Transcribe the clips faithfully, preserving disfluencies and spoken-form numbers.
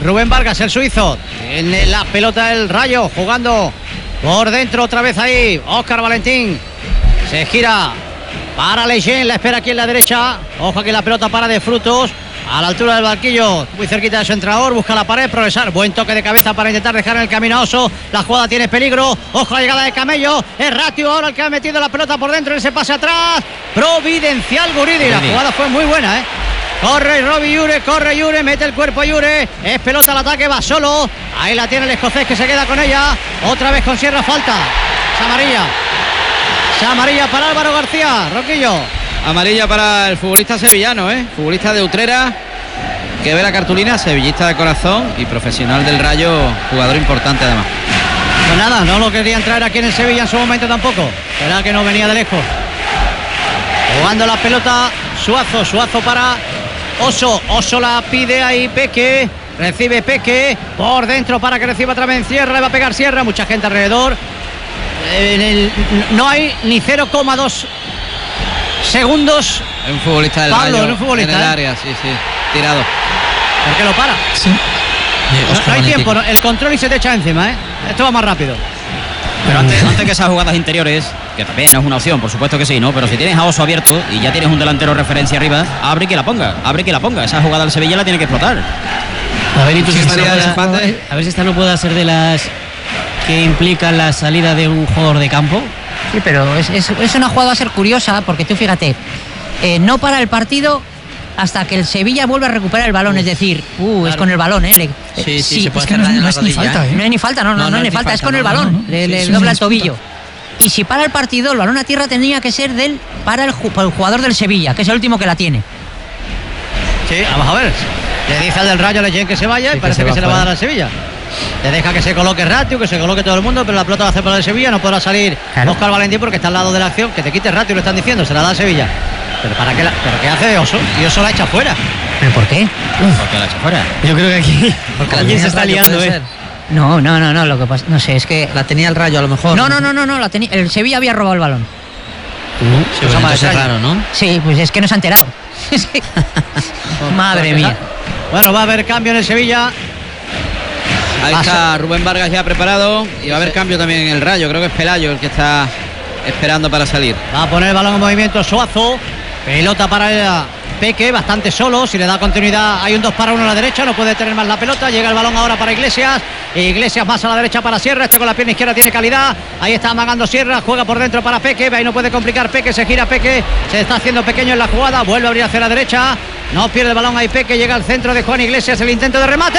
Rubén Vargas, el suizo. Tiene la pelota del Rayo, jugando por dentro otra vez ahí. Óscar Valentín se gira para Leyen, la espera aquí en la derecha. Ojo que la pelota para de Frutos, a la altura del banquillo, muy cerquita de su entrenador, busca la pared, progresar, buen toque de cabeza para intentar dejar en el camino a Oso. La jugada tiene peligro, ojo a la llegada de Camello, es Ratio ahora el que ha metido la pelota por dentro en ese pase atrás, providencial Guridi. La jugada fue muy buena, ¿eh? Corre Robbie Yure, corre Yure, mete el cuerpo Yure, es pelota al ataque, va solo, ahí la tiene el escocés que se queda con ella, otra vez con Sierra, falta, es amarilla, es amarilla para Álvaro García, Roquillo. Amarilla para el futbolista sevillano, ¿eh? Futbolista de Utrera, que ve la cartulina, sevillista de corazón y profesional del Rayo, jugador importante además. Pues nada, no lo querían traer aquí en el Sevilla en su momento tampoco, era que no venía de lejos. Jugando la pelota Suazo, Suazo para Oso, Oso la pide ahí Peque, recibe Peque, por dentro para que reciba otra vez Sierra, le va a pegar Sierra, mucha gente alrededor. En el, no hay ni cero coma dos segundos. Es un futbolista del Pablo, Rayo, un futbolista, en el ¿eh? área, sí, sí, tirado. ¿Por qué lo para? Sí. No, no hay tiempo, no, el control y se te echa encima, ¿eh? Esto va más rápido. Pero antes, antes que esas jugadas interiores, que también es una opción, por supuesto que sí, ¿no? Pero si tienes a Oso abierto y ya tienes un delantero referencia arriba, abre y que la ponga, abre y que la ponga. Esa jugada del Sevilla la tiene que explotar. A ver, y tú, si esta no María pueda- Desempate. A ver si esta no puede ser de las que implican la salida de un jugador de campo. Sí, pero es, es, es una jugada a ser curiosa, porque tú fíjate, eh, no para el partido hasta que el Sevilla vuelve a recuperar el balón, es decir, uh, Claro. es con el balón, ¿eh? Le- Sí, sí, eh, se Es puede que hacer no, daño en no la es ni rodilla, falta, ¿eh? ¿eh? no hay ni falta, no, no, No, no, no es ni es ni falta, es falta, con el no, balón, no, no. le, le Sí, sí, dobla el sí, es tobillo. Y si para el partido, el balón a tierra tenía que ser del para el, ju- para el jugador del Sevilla, que es el último que la tiene. Sí, vamos a ver. Le dice al del Rayo a Leyen que se vaya y que parece se que va se le va a fuera. dar al Sevilla. Le deja que se coloque Ratio, que se coloque todo el mundo, pero la pelota va a hacer para el Sevilla, no podrá salir Claro. Óscar Valentín porque está al lado de la acción, que te quite Ratio, lo están diciendo, se la da al Sevilla. Pero para qué la, pero qué hace Oso? Y Oso la echa fuera. ¿Pero por qué? Porque la ha hecho fuera. Yo creo que aquí Porque la alguien tenía se el está Rayo, liando, puede ¿eh? ser. No, no, no, no, lo que pasa, no sé, es que La tenía el Rayo a lo mejor. no, no, no, no, no, la tenía, el Sevilla había robado el balón. Sí, pues Cosa más entonces es extraña. raro, ¿no? Sí, pues es que no se ha enterado. Es que- Madre mía. Bueno, va a haber cambio en el Sevilla. Ahí Va a está Rubén Vargas ya preparado y va a haber cambio también en el Rayo. Creo que es Pelayo el que está esperando para salir. Va a poner el balón en movimiento Suazo. Pelota para el Peque, bastante solo. Si le da continuidad, hay un dos para uno a la derecha. No puede tener más la pelota. Llega el balón ahora para Iglesias. Iglesias más a la derecha para Sierra. Este con la pierna izquierda tiene calidad. Ahí está amagando Sierra. Juega por dentro para Peque. Ahí no puede complicar Peque. Se gira Peque. Se está haciendo pequeño en la jugada. Vuelve a abrir hacia la derecha. No pierde el balón ahí Peque. Llega al centro de Juan Iglesias. El intento de remate.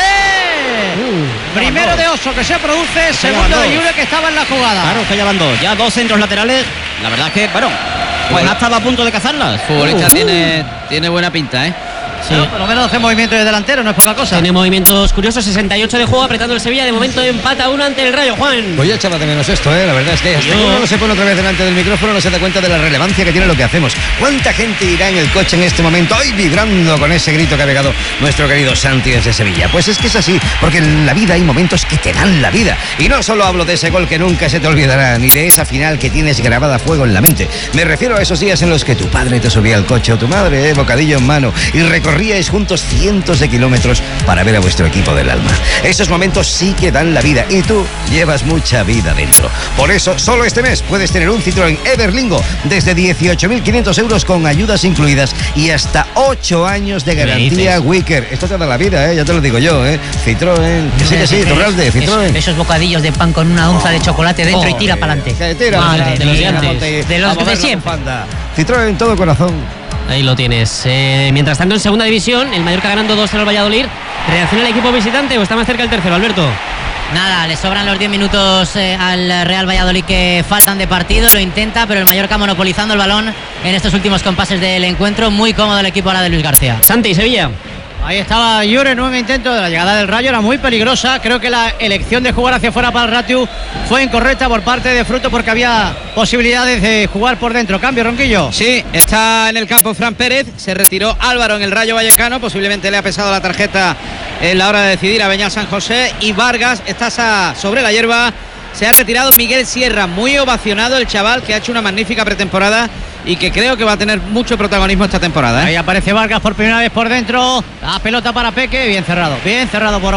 Primero de Oso que se produce. Segundo van de dos. Yure que estaba en la jugada. Claro, que ya van dos. Ya dos centros laterales. La verdad es que, bueno, pues ha estado a punto de cazarlas. Futbolista tiene, tiene buena pinta, ¿eh? Bueno, por lo menos hace movimiento de delantero. No es poca cosa. Tiene movimientos curiosos, sesenta y ocho de juego apretando el Sevilla. De momento empata uno ante el Rayo, Juan. Pues ya echaba de menos esto, ¿eh? La verdad es que hasta que uno no se pone otra vez delante del micrófono no se da cuenta de la relevancia que tiene lo que hacemos. ¿Cuánta gente irá en el coche en este momento hoy vibrando con ese grito que ha pegado nuestro querido Santi desde Sevilla? Pues es que es así, porque en la vida hay momentos que te dan la vida. Y no solo hablo de ese gol que nunca se te olvidará, ni de esa final que tienes grabada a fuego en la mente. Me refiero a esos días en los que tu padre te subía al coche o tu madre, eh, bocadillo en mano, y recorríais juntos cientos de kilómetros para ver a vuestro equipo del alma. Esos momentos sí que dan la vida y tú llevas mucha vida dentro. Por eso, solo este mes puedes tener un Citroën Everlingo desde dieciocho mil quinientos euros con ayudas incluidas y hasta ocho años de ¿Qué garantía dices? Wicker. Esto te da la vida, ¿eh? Ya te lo digo yo, ¿eh? Citroën, que sí, que sí, Torralde, Esos- Citroën. Esos bocadillos de pan con una onza de chocolate dentro y tira Joder, para adelante. que tira, Madre tira, de los tira, dientes. ponte ahí, De los a mover de la siempre. bufanda. Citroën, todo corazón. Ahí lo tienes. Eh, mientras tanto, en segunda división, el Mallorca ganando dos cero al Valladolid. ¿Reacciona el equipo visitante o está más cerca el tercero, Alberto? Nada, le sobran los diez minutos eh, al Real Valladolid que faltan de partido, lo intenta, pero el Mallorca monopolizando el balón en estos últimos compases del encuentro. Muy cómodo el equipo ahora de Luis García. Santi, Sevilla. Ahí estaba Yure, nuevo intento de la llegada del Rayo, era muy peligrosa. Creo que la elección de jugar hacia afuera para el Ratiu fue incorrecta por parte de Fruto porque había posibilidades de jugar por dentro. Cambio, Ronquillo. Sí, está en el campo Fran Pérez, se retiró Álvaro en el Rayo Vallecano, posiblemente le ha pesado la tarjeta en la hora de decidir a Beñat San José, y Vargas está sa- sobre la hierba. Se ha retirado Miguel Sierra, muy ovacionado el chaval que ha hecho una magnífica pretemporada y que creo que va a tener mucho protagonismo esta temporada, ¿eh? Ahí aparece Vargas por primera vez por dentro. La pelota para Peque, bien cerrado, bien cerrado por